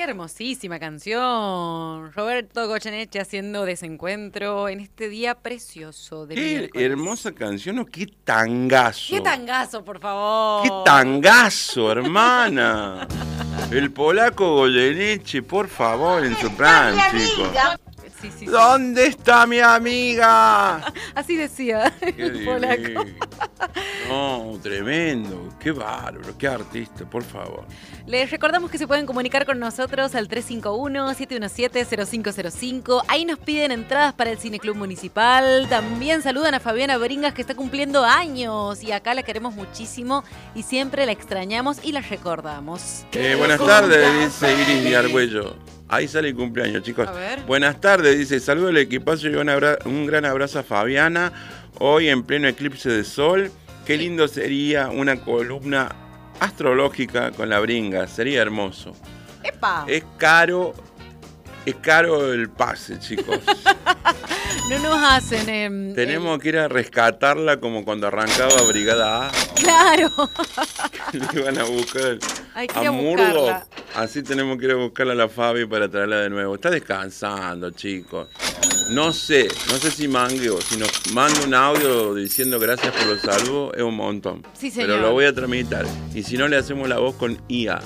hermosísima canción. Roberto Goyeneche haciendo Desencuentro en este día precioso de Qué miércoles. hermosa canción, o qué tangazo. ¡Qué tangazo, por favor! ¡Qué tangazo, hermana! El polaco Goyeneche, por favor, en su plan, chicos. Sí. ¿Dónde está mi amiga? Así decía Qué el polaco. divino. No, tremendo. Qué bárbaro, qué artista, por favor. Les recordamos que se pueden comunicar con nosotros al 351-717-0505. Ahí nos piden entradas para el Cineclub Municipal. También saludan a Fabiana Bringas, que está cumpliendo años. Y acá la queremos muchísimo y siempre la extrañamos y la recordamos. Buenas tardes, dice Iris de Argüello. Ahí sale el cumpleaños, chicos. A ver. Buenas tardes, dice. Saludo al equipazo y un gran abrazo a Fabiana. Hoy en pleno eclipse de sol. Qué lindo sería una columna astrológica con la Bringa. Sería hermoso. ¡Epa! Es caro el pase, chicos. No nos hacen... Tenemos que ir a rescatarla como cuando arrancaba Brigada A. Claro. Le iban a buscar Hay que ir a a Murdoch. buscarla. Así tenemos que ir a buscarla a la Fabi para traerla de nuevo. Está descansando, chicos. No sé si mangue o si nos manda un audio diciendo gracias por los saludos, es un montón. Sí, señor. Pero lo voy a tramitar. Y si no, le hacemos la voz con IA.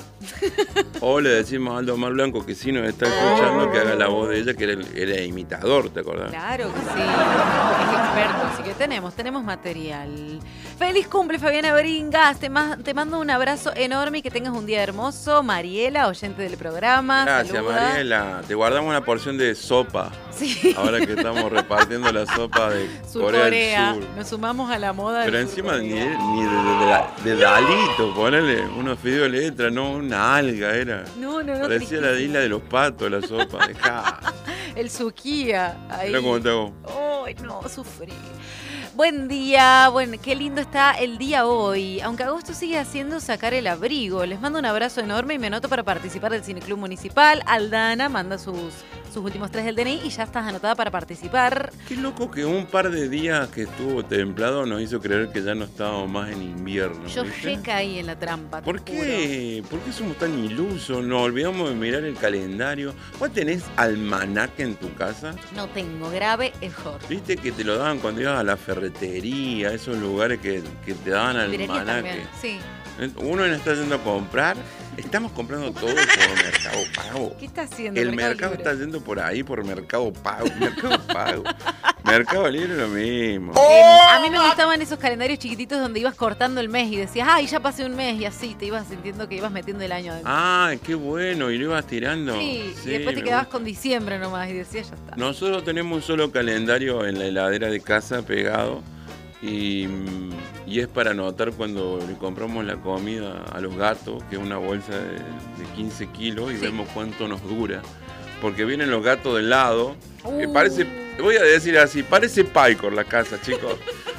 O le decimos a Aldo Mar Blanco, que sí nos está escuchando, que haga la voz de ella, que era imitador, ¿te acordás? Claro que sí, es experto, así que tenemos material. Feliz cumple, Fabiana Bringas, te mando un abrazo enorme y que tengas un día hermoso. Mariela, oyente del programa. Gracias, saluda. Mariela. Te guardamos una porción de sopa. Sí. Ahora que estamos repartiendo la sopa de Corea. Corea del Sur. Nos sumamos a la moda Pero del encima ni Surcorea. de Dalito, ponele unos fideos de letra, no una alga era. No. Parecía la isla de los patos la sopa. Dejá. El suquía. Ahí. Mira cómo te hago. Ay, no, sufrí. Buen día, bueno, qué lindo está el día hoy. Aunque agosto sigue haciendo sacar el abrigo. Les mando un abrazo enorme y me anoto para participar del Cineclub Municipal. Aldana manda sus últimos 3 del DNI y ya estás anotada para participar. Qué loco que un par de días que estuvo templado nos hizo creer que ya no estábamos más en invierno. Yo ¿viste? caí en la trampa. te ¿Por juro. qué? ¿Por qué somos tan ilusos? Nos olvidamos de mirar el calendario. ¿Vos tenés almanaque en tu casa? No tengo, grave error. Viste que te lo daban cuando ibas a la ferretería, esos lugares que te daban Librería almanaque. también, sí. Uno no está yendo a comprar. Estamos comprando todo por Mercado Pago. ¿Qué está haciendo? El mercado está yendo por ahí, por Mercado Pago. Mercado Pago. Mercado Libre lo mismo. A mí me gustaban esos calendarios chiquititos donde ibas cortando el mes y decías, ay, ya pasé un mes y así te ibas sintiendo que ibas metiendo el año adentro. Ah, qué bueno. Y lo ibas tirando. Sí, Sí, y después te me quedabas gusta. con diciembre nomás y decías, ya está. Nosotros tenemos un solo calendario en la heladera de casa pegado y es para anotar cuando le compramos la comida a los gatos, que es una bolsa de 15 kilos, y Sí. vemos cuánto nos dura. Porque vienen los gatos del lado, que Uh. parece, voy a decir así, parece Picor la casa, chicos.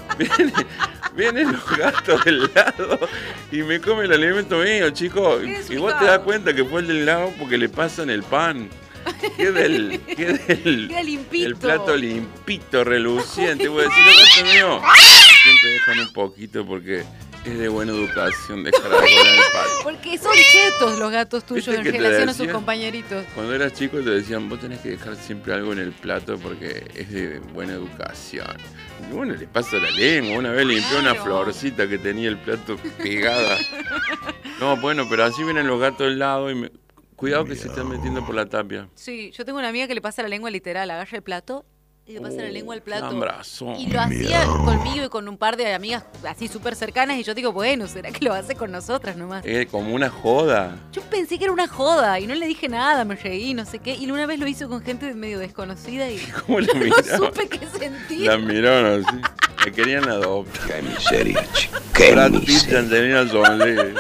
Vienen los gatos del lado y me comen el alimento mío, chicos. Qué Y vos te desubicado. das cuenta que fue el del lado porque le pasan el pan. Queda limpito. el plato limpito, reluciente. Voy a decir, los gatos míos siempre dejan un poquito porque es de buena educación dejar algo en el patio. Porque son chetos los gatos tuyos ¿Viste en que te relación a sus decía? compañeritos. Cuando eras chico te decían, vos tenés que dejar siempre algo en el plato porque es de buena educación. Y bueno, le pasa la lengua. Una vez limpió una Claro. florcita que tenía el plato pegada. No, bueno, pero así vienen los gatos del lado y cuidado que se están metiendo por la tapia. Sí, yo tengo una amiga que le pasa la lengua literal, agarra el plato y le pasa la lengua al plato. Lambrazón. Y lo hacía conmigo y con un par de amigas así súper cercanas y yo digo, bueno, ¿será que lo hace con nosotras nomás? Es como una joda. Yo pensé que era una joda y no le dije nada, me reí, no sé qué. Y una vez lo hizo con gente medio desconocida y ¿Cómo la no miraban? supe qué sentía. La miraron así. La querían adoptar. Qué miseria, chico. Qué Brad Pitt y miseria. Angelina Jolie.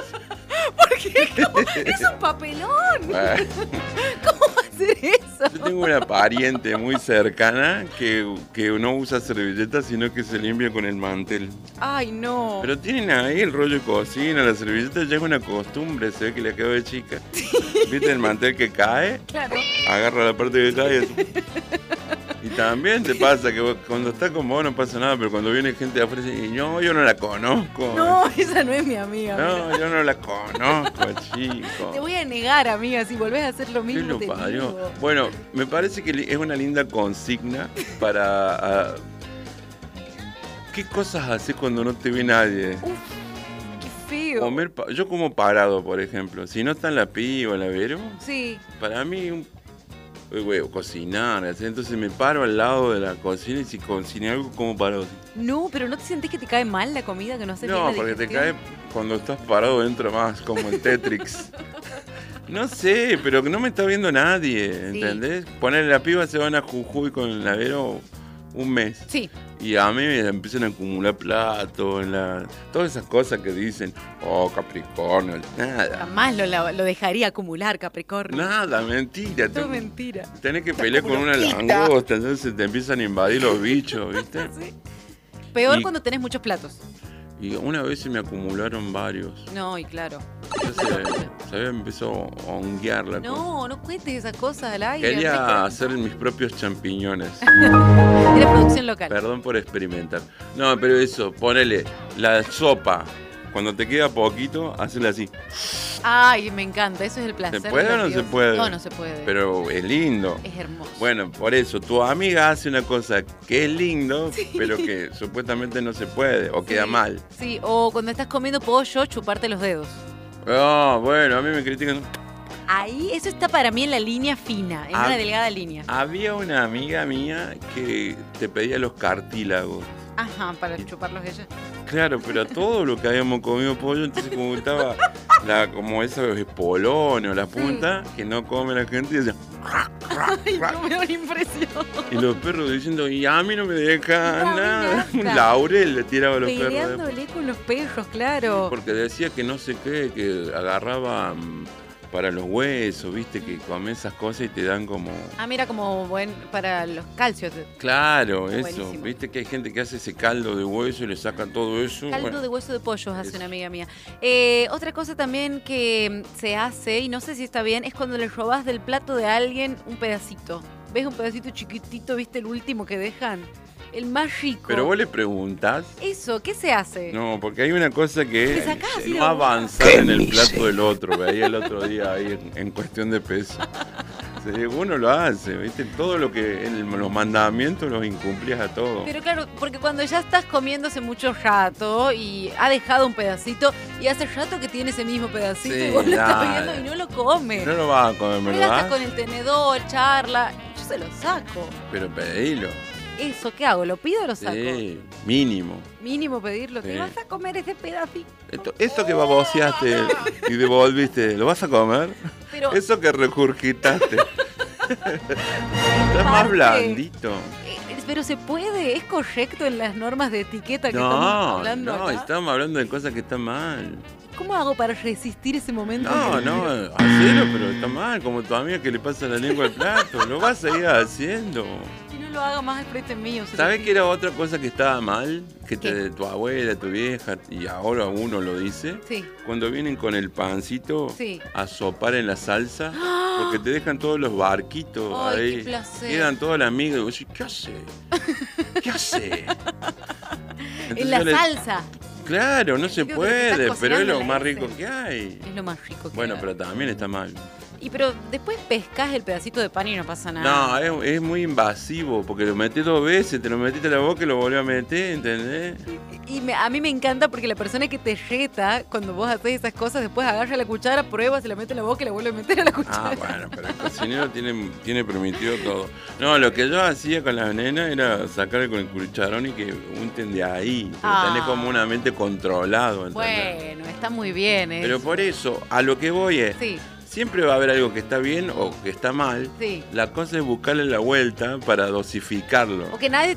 Es un papelón. Bueno, ¿Cómo va a ser eso? yo tengo una pariente muy cercana que no usa servilleta, sino que se limpia con el mantel. Ay, no. Pero tienen ahí el rollo de cocina, la servilleta ya es una costumbre, se ve que le acabo de chica. ¿Viste el mantel que cae? Claro. Agarra la parte que cae. Y también te pasa que cuando estás con vos no pasa nada, pero cuando viene gente de afuera y yo no la conozco. No, esa no es mi amiga. No, mira. yo no la conozco, chico. Te voy a negar, amiga, si volvés a hacer lo ¿Qué mismo. lo te parió? digo. Bueno, me parece que es una linda consigna para... ¿Qué cosas haces cuando no te ve nadie? Uf, qué feo. Yo como parado, por ejemplo. Si no está en la piba o la Vero, Sí. para mí, cocinar. ¿Sí? Entonces me paro al lado de la cocina y si cociné algo, como parado. No, pero ¿no te sentís que te cae mal la comida, que no haces bien No, la porque te digestión? cae cuando estás parado dentro más, como el Tetrix. No sé, pero que no me está viendo nadie, Sí. ¿entendés? Ponerle la piba, se van a Jujuy con el Vero un mes. Sí. Y a mí me empiezan a acumular platos, todas esas cosas que dicen, Capricornio, nada. Jamás lo dejaría acumular, Capricornio. Nada, mentira. Todo mentira. Tenés que pelear como con una loquita. langosta, entonces te empiezan a invadir los bichos, ¿viste? Sí. Peor Y- cuando tenés muchos platos. Y una vez se me acumularon varios. No, y claro. Entonces, ¿sabes? Me empezó a honguear la cosa. No cuentes esas cosas al aire. Quería hacer mis propios champiñones. Era producción local. Perdón por experimentar. No, pero eso, ponele la sopa. Cuando te queda poquito, hacela así. Ay, me encanta. Eso es el placer. ¿Se puede de o los no se dioses. puede? No, no se puede. Pero es lindo. Es hermoso. Bueno, por eso, tu amiga hace una cosa que es lindo, pero que supuestamente no se puede o queda Sí, mal. Sí, o cuando estás comiendo pollo, chuparte los dedos. Ah, bueno, a mí me critican. Ahí, eso está para mí en la línea fina, en Ah. una delgada línea. Había una amiga mía que te pedía los cartílagos. Ajá, para chuparlos ella. Claro, pero a todo lo que habíamos comido pollo, entonces como estaba como esos espolones o la punta que no come la gente y decía, Ay, no me da una impresión. y los perros diciendo, y a mí no me deja No, a mí nada. nada. Un laurel le tiraba a los perros. Peleándole con los perros, claro. Porque decía que no sé qué, que agarraba para los huesos, viste, que comes esas cosas y te dan como... Ah, mira, como buen para los calcios. Claro, eso. Buenísimo. Viste que hay gente que hace ese caldo de hueso y le saca todo eso. Caldo Bueno, de hueso de pollo hace eso. una amiga mía. Otra cosa también que se hace, y no sé si está bien, es cuando le robás del plato de alguien un pedacito. ¿Ves un pedacito chiquitito, viste el último que dejan? El más rico. Pero vos le preguntás. Eso, ¿qué se hace? No, porque hay una cosa que Te es sacás así no la boca. avanzar ¡Qué en el miseria! plato del otro. Veía el otro día ahí en cuestión de peso. Sí, uno lo hace, ¿viste? Todo lo que los mandamientos los incumplías a todos. Pero claro, porque cuando ya estás comiendo hace mucho rato y ha dejado un pedacito y hace rato que tiene ese mismo pedacito Sí, y vos lo estás dale. viendo y no lo come. No lo vas a comer, ¿me lo Juega hasta das? con el tenedor, charla. Yo se lo saco. Pero pedilo. Eso, ¿qué hago? ¿Lo pido o lo saco? Sí, mínimo. Mínimo pedirlo. ¿Te Sí. vas a comer ese pedacito? Esto que baboseaste y devolviste, ¿lo vas a comer? Pero Eso que regurgitaste. Estás más Aparte, blandito. pero se puede, es correcto en las normas de etiqueta que estamos No, hablando no, acá. estamos hablando de cosas que están mal. ¿Cómo hago para resistir ese momento? No, no, hacelo, pero está mal, como tu amiga que le pasa la lengua al plato. Lo vas a ir haciendo. Que no lo haga más al frente mío. se lo ¿Sabes pido. qué era otra cosa que estaba mal? Que ¿Qué? tu abuela, tu vieja, y ahora uno lo dice. Sí. Cuando vienen con el pancito Sí. a sopar en la salsa, porque te dejan todos los barquitos Ay, ahí. qué placer. Quedan todas las migas y vos decís, ¿qué hace? ¿Qué hace? En la salsa. Claro, no se Digo que te estás puede, pero es lo cocinando más la rico S. que hay. Es lo más rico que Bueno, hay. pero también está mal. Y pero después pescas el pedacito de pan y no pasa No, nada. es muy invasivo, porque lo metés 2 veces, te lo metiste en la boca y lo volvés a meter, ¿entendés? A mí me encanta porque la persona que te reta cuando vos haces esas cosas, después agarra la cuchara, prueba, se la mete en la boca y la vuelve a meter a la cuchara. Ah, bueno, pero el cocinero tiene permitido todo. No, lo que yo hacía con las nenas era sacarle con el cucharón y que unten de ahí. Pero Ah. tenés como una mente controlado, ¿entendés? Bueno, está muy bien, ¿eh? Pero por eso, a lo que voy es, Sí, siempre va a haber algo que está bien o que está mal. sí. La cosa es buscarle la vuelta para dosificarlo. O que nadie